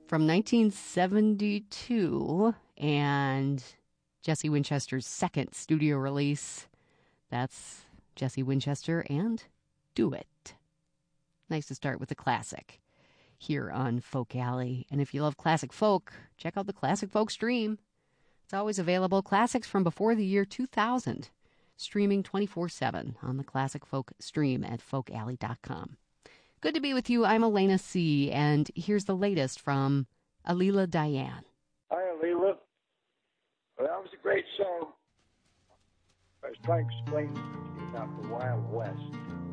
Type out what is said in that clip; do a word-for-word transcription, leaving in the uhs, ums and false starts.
from nineteen seventy-two, and Jesse Winchester's second studio release. That's Jesse Winchester and Do It. Nice to start with a classic here on Folk Alley. And if you love classic folk, check out the Classic Folk Stream. It's always available. Classics from before the year two thousand. Streaming twenty-four seven on the Classic Folk Stream at folk alley dot com. Good to be with you. I'm Elena C., and here's the latest from Alila Diane. Hi, Alila. Well, that was a great song. I was trying to explain to you about the Wild West.